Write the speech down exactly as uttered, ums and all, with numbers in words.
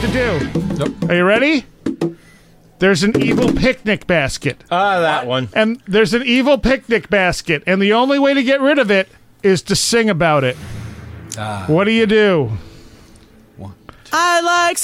to do. Nope. Are you ready? There's an evil picnic basket. Ah, that one. And there's an evil picnic basket, and the only way to get rid of it is to sing about it. Ah. What do you do? I like